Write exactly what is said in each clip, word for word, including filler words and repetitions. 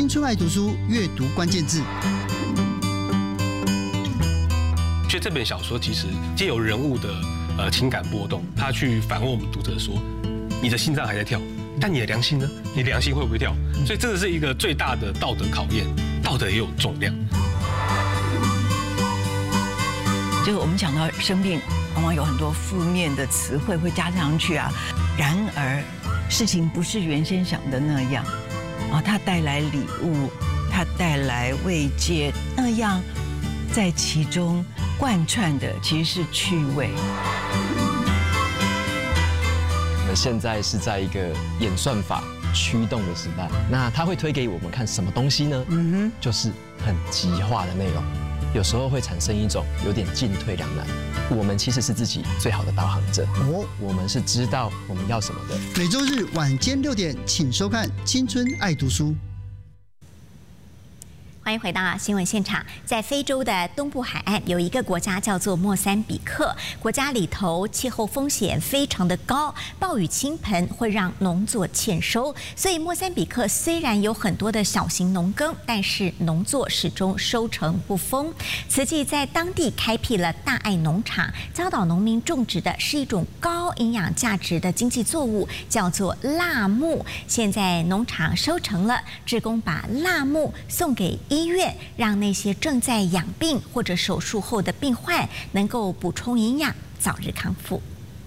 青春爱读书阅读关键字。 所以这本小说其实借由人物的呃情感波动，他去反问我们读者说：你的心脏还在跳，但你的良心呢？你良心会不会跳？所以这个是一个最大的道德考验，道德也有重量。 就是我们讲到生病，往往有很多负面的词汇会加上去啊。然而，事情不是原先想的那样啊，它带来礼物，它带来慰藉，那样在其中贯穿的其实是趣味。 我们现在是在一个演算法驱动的时代，那它会推给我们看什么东西呢？嗯哼，就是很极化的内容，有时候会产生一种有点进退两难。我们其实是自己最好的导航者哦，我们是知道我们要什么的。 每周日晚间六点，请收看《青春爱读书》。 欢迎回到新闻现场。在非洲的东部海岸有一个国家叫做莫桑比克，国家里头气候风险非常的高，暴雨倾盆会让农作欠收，所以莫桑比克虽然有很多的小型农耕，但是农作始终收成不丰。慈济在当地开辟了大爱农场，教导农民种植的是一种高营养价值的经济作物，叫做辣木。现在农场收成了，志工把辣木送给医院，让那些正在养病或者手术后的病患能够补充营养，早日康复。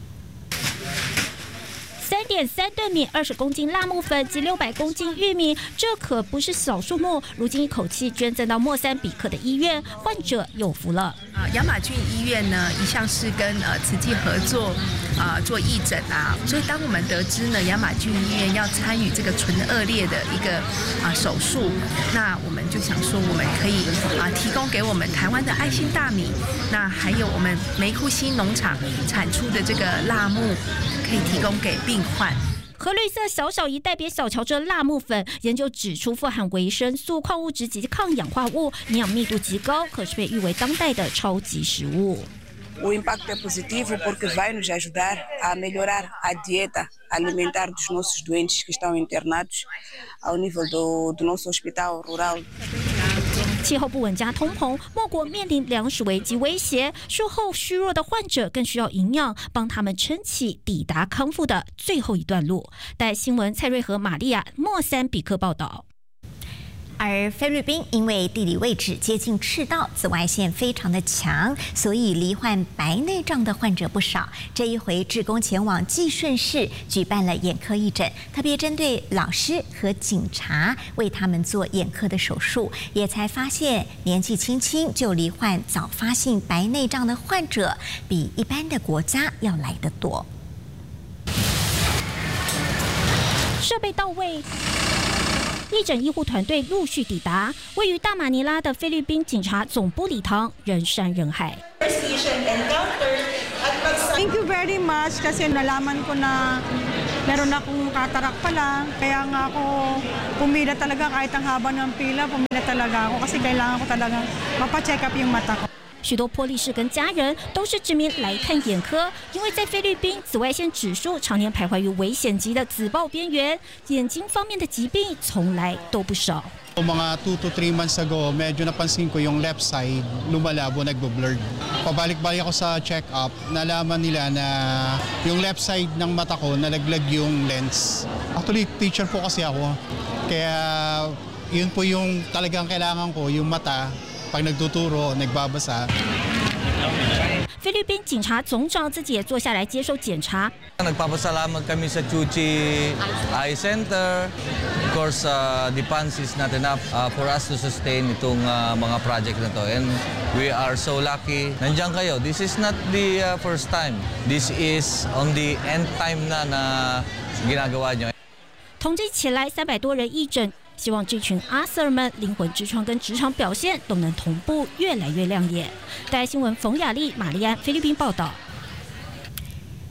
三点三吨米、二十公斤辣木粉及六百公斤玉米，这可不是小数目。如今一口气捐赠到莫桑比克的医院，患者有福了。 啊，亚马逊医院呢，一向是跟呃慈济合作啊、呃、做义诊啊，所以当我们得知呢，亚马逊医院要参与这个唇腭裂的一个啊、呃、手术，那我们就想说，我们可以啊、呃、提供给我们台湾的爱心大米，那还有我们梅库西农场产出的这个辣木，可以提供给病患。 和绿色小小一袋别小瞧这辣木粉，研究指出富含维生素、矿物质及抗氧化物，营养密度极高，可是被誉为当代的超级食物。 O impacto é positivo porque vai nos ajudar a melhorar a dieta alimentar dos nossos doentes que estão internados ao nível do, do nosso hospital rural. 气候不稳加通膨，莫国面临粮食危机威胁，术后虚弱的患者更需要营养，帮他们撑起抵达康复的最后一段路。带新闻蔡瑞和玛利亚莫桑比克报道。 而菲律宾因为地理位置接近赤道，紫外线非常的强，所以罹患白内障的患者不少。这一回，志工前往济顺市举办了眼科义诊，特别针对老师和警察为他们做眼科的手术，也才发现年纪轻轻就罹患早发性白内障的患者，比一般的国家要来得多。 设备到位。义诊医护团队陆续抵达，位于大马尼拉的菲律宾警察总部礼堂，人山人海。 Thank you very much kasi nalaman ko na meron akong katarak pala, kaya nga ako pumila talaga kahit ang haba ng pila, pumila talaga ako kasi kailangan ko talaga mapacheck up yung mata ko. 许多波利士跟家人都是指名来看眼科，因为在菲律宾紫外线指数常年徘徊于危险级的紫爆边缘，眼睛方面的疾病从来都不少。 Mga two to three months ago, medyo napansin ko yung left side lumalabo, nagbo-blurred. Pabalik-balik ako sa check-up, nalaman nila na yung left side ng mata ko nalaglag yung lens. Actually, teacher po kasi ako, kaya yun po yung talagang kailangan ko, yung mata. Pag nagtuturo, nagbabasa. 菲律宾警察总长自己也坐下来接受检查。 Nagpapasalamat kami sa Chuchi Eye Center. Of course, uh, the funds is not enough uh, for us to sustain itong uh, mga project na to. And we are so lucky. Nandiyan kayo. This is not the uh, first time. This is on the end time na na ginagawa nyo. 统计起来，三百多人义诊。希望这群阿 Sir 们灵魂之窗跟职场表现都能同步越来越亮眼。带新闻冯雅丽、玛丽安，菲律宾报道。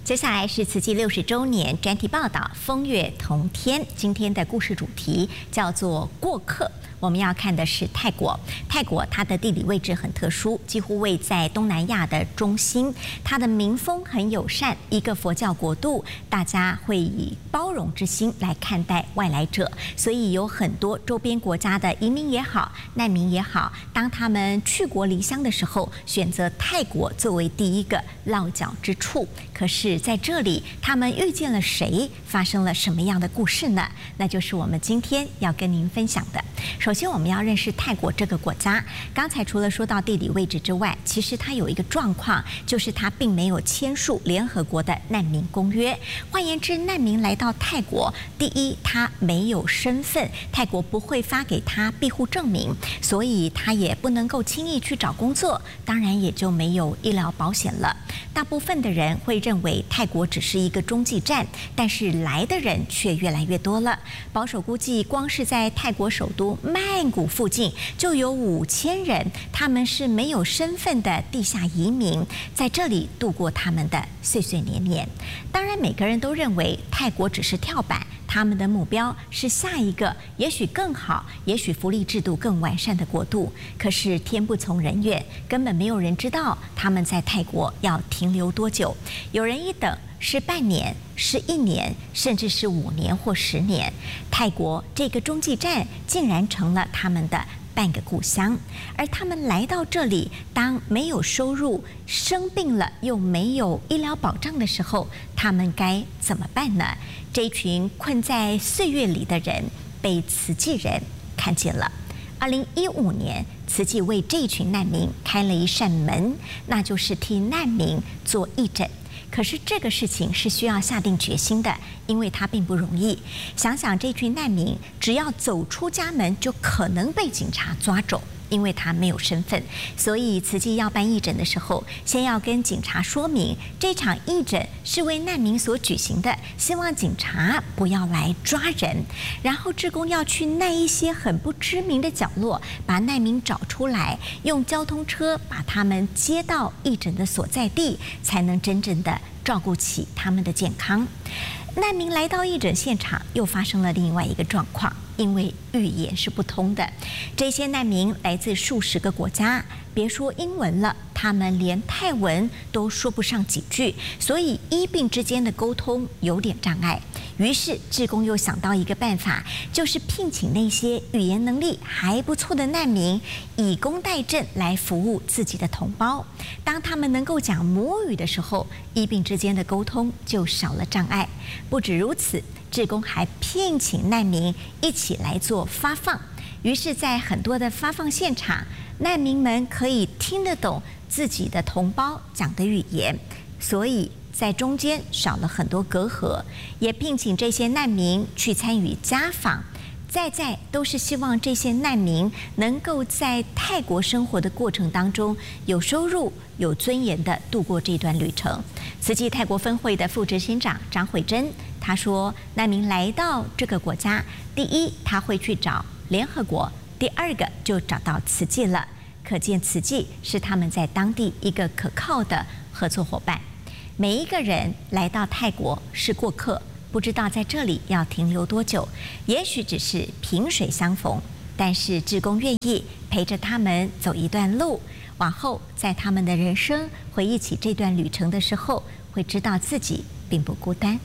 接下来是慈济六十周年专题报道，风月同天。今天的故事主题叫做过客。我们要看的是泰国。泰国它的地理位置很特殊，几乎位在东南亚的中心。它的民风很友善，一个佛教国度，大家会以包容之心来看待外来者，所以有很多周边国家的移民也好，难民也好，当他们去国离乡的时候，选择泰国作为第一个落脚之处。可是在这里，他们遇见了谁？发生了什么样的故事呢？那就是我们今天要跟您分享的。首先，我们要认识泰国这个国家。刚才除了说到地理位置之外，其实它有一个状况，就是它并没有签署联合国的难民公约。换言之，难民来到泰国，第一，他没有身份，泰国不会发给他庇护证明，所以他也不能够轻易去找工作，当然也就没有医疗保险了。大部分的人会认为泰国只是一个中继站，但是来的人却越来越多了。保守估计，光是在泰国首都曼谷附近就有五千人，他们是没有身份的地下移民，在这里度过他们的岁岁年年。当然，每个人都认为泰国只是跳板，他们的目标是下一个，也许更好，也许福利制度更完善的国度。可是天不从人愿，根本没有人知道他们在泰国要停留多久。有人一等是半年，是一年，甚至是五年或十年。泰国这个中继站竟然成了他们的半个故乡，而他们来到这里，当没有收入、生病了又没有医疗保障的时候，他们该怎么办呢？这群困在岁月里的人被慈济人看见了。二零一五年，慈济为这群难民开了一扇门，那就是替难民做义诊。可是这个事情是需要下定决心的，因为它并不容易。想想这群难民，只要走出家门，就可能被警察抓走，因为他没有身份。所以慈济要办义诊的时候，先要跟警察说明，这场义诊是为难民所举行的，希望警察不要来抓人。然后志工要去那一些很不知名的角落，把难民找出来，用交通车把他们接到义诊的所在地，才能真正的照顾起他们的健康。难民来到义诊现场，又发生了另外一个状况，因为语言是不通的。这些难民来自数十个国家，别说英文了，他们连泰文都说不上几句，所以医病之间的沟通有点障碍。于是志工又想到一个办法，就是聘请那些语言能力还不错的难民，以工代赈来服务自己的同胞。当他们能够讲母语的时候，医病之间的沟通就少了障碍。不止如此，志工还聘请难民一起来做发放。于是在很多的发放现场，难民们可以听得懂自己的同胞讲的语言，所以在中间少了很多隔阂。也聘请这些难民去参与家访，在在都是希望这些难民能够在泰国生活的过程当中有收入、有尊严的度过这段旅程。慈济泰国分会的副执行长张慧珍他说，难民来到这个国家，第一他会去找联合国，第二个就找到慈济了，可见慈济是他们在当地一个可靠的合作伙伴。每一个人来到泰国是过客，不知道在这里要停留多久，也许只是萍水相逢，但是志工愿意陪着他们走一段路，往后在他们的人生回忆起这段旅程的时候，会知道自己并不孤单。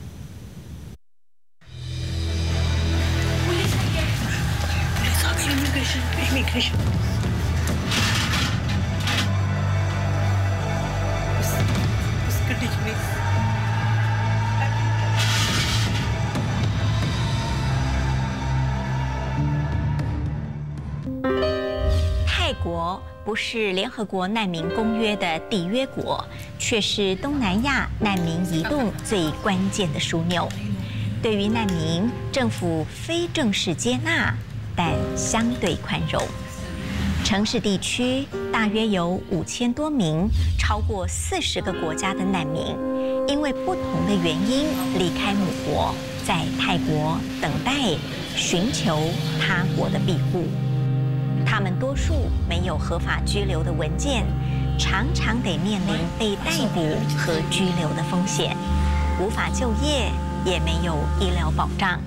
泰国不是联合国难民公约的缔约国，却是东南亚难民移动最关键的枢纽。对于难民，政府非正式接纳，但相对宽容。城市地区大约有五千多名，超过四十个国家的难民，因为不同的原因离开母国，在泰国等待寻求他国的庇护。他们多数没有合法居留的文件，常常得面临被逮捕和拘留的风险。 无法就业，也没有医疗保障。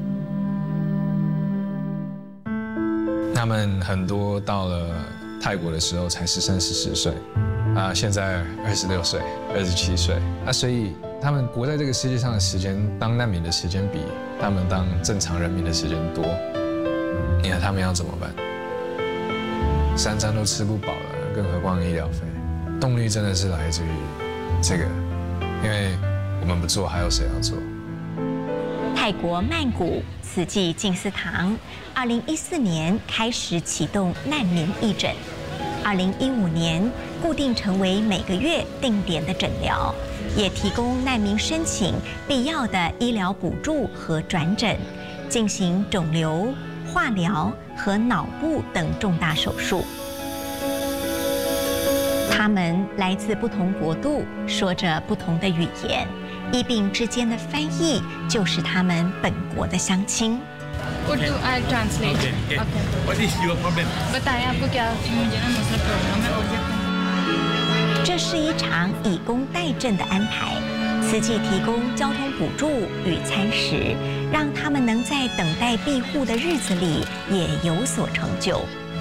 他们很多到了泰国的时候才十三、十四岁，啊，现在二十六岁、二十七岁，那所以他们活在这个世界上的时间，当难民的时间比他们当正常人民的时间多。你看他们要怎么办？三餐都吃不饱了，更何况医疗费？动力真的是来自于这个，因为我们不做，还有谁要做？ 泰国曼谷慈济静思堂，二零一四年开始启动难民义诊，二零一五年固定成为每个月定点的诊疗，也提供难民申请必要的医疗补助和转诊，进行肿瘤、化疗和脑部等重大手术。他们来自不同国度，说着不同的语言，医病之间的翻译就是他们本国的乡亲。 Urdu I'll translate. Okay. Okay. What is your problem? बताएं आपको क्या मुझे ना मसला प्रॉब्लम है और ये 这是一场以工代赈的安排，慈济提供交通补助与餐食，让他们能在等待庇护的日子里也有所成就。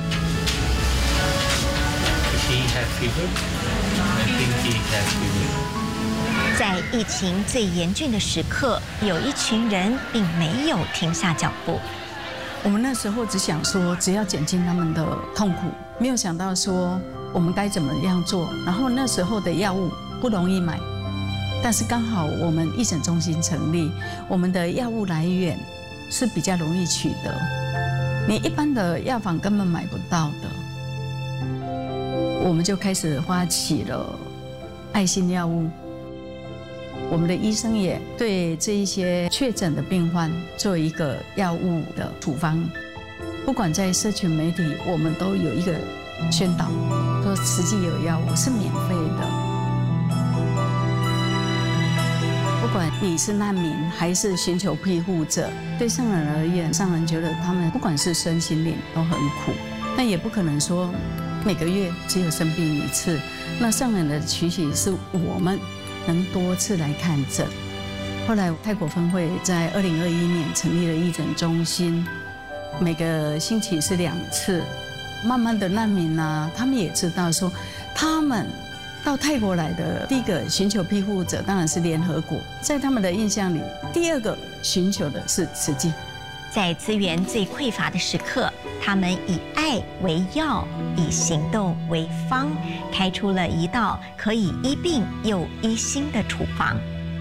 He has fever. I think he has fever. 在疫情最严峻的时刻，有一群人并没有停下脚步。 我们那时候只想说，只要减轻他们的痛苦，没有想到说我们该怎么样做。然后那时候的药物不容易买，但是刚好我们义诊中心成立，我们的药物来源是比较容易取得，你一般的药房根本买不到的。我们就开始发起了爱心药物。我们的医生也对这一些确诊的病患做一个药物的处方，不管在社群媒体，我们都有一个宣导，说慈济有药物是免费的。不管你是难民还是寻求庇护者，对上人而言，上人觉得他们不管是身心灵都很苦，那也不可能说每个月只有生病一次。那上人的期许是我们能多次来看诊。后来泰国分会在二零二一年成立了义诊中心，每个星期是两次。慢慢的难民啊，他们也知道说，他们到泰国来的第一个寻求庇护者当然是联合国，在他们的印象里，第二个寻求的是慈济。 在资源最匮乏的时刻，他们以爱为药，以行动为方，开出了一道可以医病又医心的处方。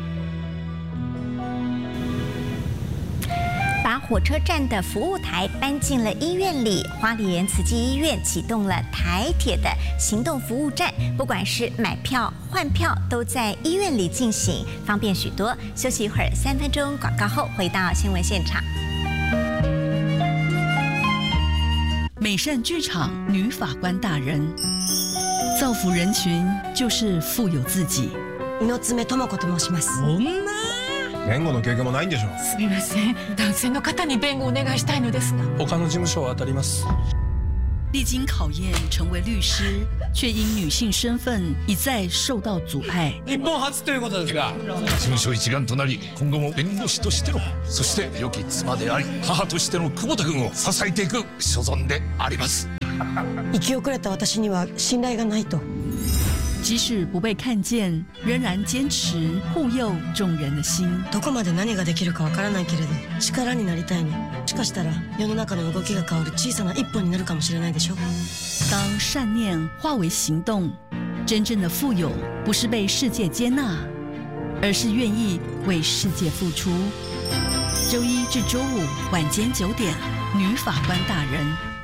把火车站的服务台搬进了医院里，花莲慈济医院启动了台铁的行动服务站，不管是买票、换票，都在医院里进行，方便许多。休息一会儿，三分钟广告后回到新闻现场。 美善剧场女法官大人，造福人群就是富有自己。 猪爪智子と申します。 弁護の経験もないんでしょう。 すみません、男性の方に弁護お願いしたいのですが。 他の事務所を当たります。 历经考验成为律师，却因女性身份一再受到阻碍。 日本初ということですが、 事務所一丸となり、今後も弁護士としての、そして良き妻であり母としての久保田君を支えていく所存であります。 生き遅れた私には信頼がないと。 即使不被看见，仍然坚持护佑众人的心。 どこまで何ができるかわからないけれど、力になりたいの。もしかしたら世の中の動きが変わる小さな一歩になるかもしれないでしょ。 当善念化为行动，真正的富有不是被世界接纳，而是愿意为世界付出。周一至周五晚间九点，女法官大人。